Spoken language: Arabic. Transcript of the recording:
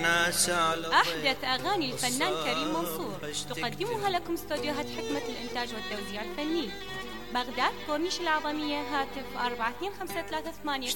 أحدث أغاني الفنان كريم منصور تقدمها لكم استوديوهات حكمة الإنتاج والتوزيع الفني، بغداد كورنيش العظمية، هاتف 425338.